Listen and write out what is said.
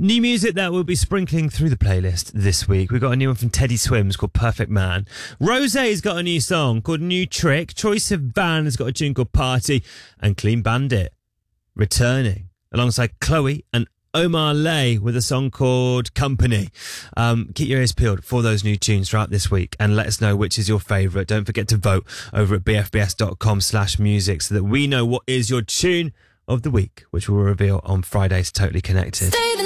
New music that we'll be sprinkling through the playlist this week. We've got a new one from Teddy Swims called Perfect Man. Rosé's got a new song called New Trick. Troye Sivan has got a tune called Party. And Clean Bandit returning alongside Chloe and Omar Lay with a song called Company. Keep your ears peeled for those new tunes throughout this week and let us know which is your favourite. Don't forget to vote over at bfbs.com/music so that we know what is your tune of the week, which we'll reveal on Friday's Totally Connected.